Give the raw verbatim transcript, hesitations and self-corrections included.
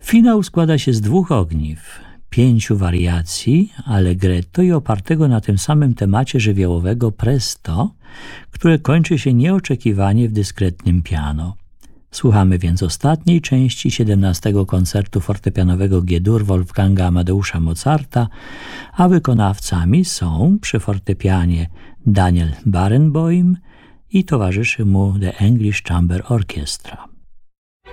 Finał składa się z dwóch ogniw, pięciu wariacji, allegretto i opartego na tym samym temacie żywiołowego presto, które kończy się nieoczekiwanie w dyskretnym piano. Słuchamy więc ostatniej części siedemnastego koncertu fortepianowego G-dur Wolfganga Amadeusza Mozarta, a wykonawcami są przy fortepianie Daniel Barenboim i towarzyszy mu The English Chamber Orchestra.